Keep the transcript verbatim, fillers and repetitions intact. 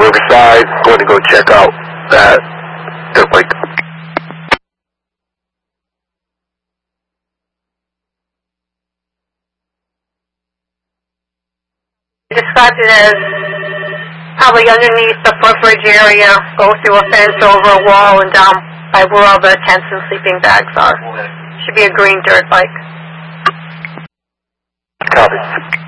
Riverside. Going to go check out that dirt bike. Described it as probably underneath the footbridge area, go through a fence, over a wall, and down by where all the tents and sleeping bags are. Should be a green dirt bike. Copy.